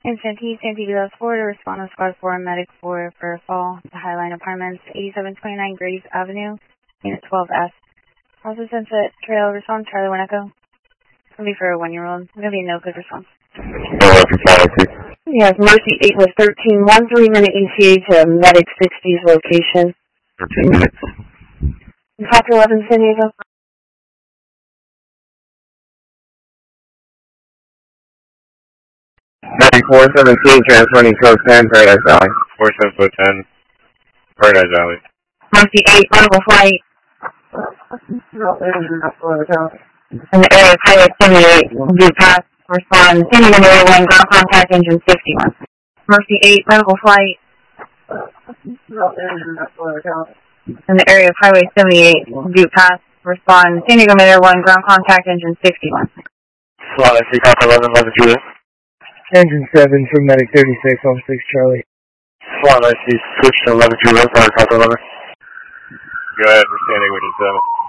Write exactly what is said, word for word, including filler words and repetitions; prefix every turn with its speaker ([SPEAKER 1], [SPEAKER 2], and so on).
[SPEAKER 1] In Santee, Santee Villa, Florida, respond to Squad four, Medic four for Fall, the Highline Apartments, eighty-seven twenty-nine Graves Avenue, Unit twelve S. Also Sunset Trail, respond Charlie one Echo. It's going to be for a one-year-old. It's going to be a no-good response.
[SPEAKER 2] We have Mercy eight with thirteen, one three-minute E T A to Medic sixty's location.
[SPEAKER 3] thirteen minutes.
[SPEAKER 2] Chapter eleven, San Diego.
[SPEAKER 3] Medic four seventeen, transporting code ten, Paradise Valley.
[SPEAKER 4] four seven foot ten, Paradise Valley.
[SPEAKER 2] Mercy eight, vertical flight. In the area of Highway seventy-eight, view path, respond, San Diego Area one, ground contact engine sixty-one. Mercy eight, vertical flight. In the area of Highway seventy-eight, view path, respond, San Diego Area one, ground contact engine sixty-one.
[SPEAKER 4] Slot, I see Copper eleven, eleven Juliet.
[SPEAKER 3] Engine seven for Medic thirty-six, on six Charlie.
[SPEAKER 4] Slot, I see switch to eleven Juliet, Copper eleven. Go ahead, we're standing with seven.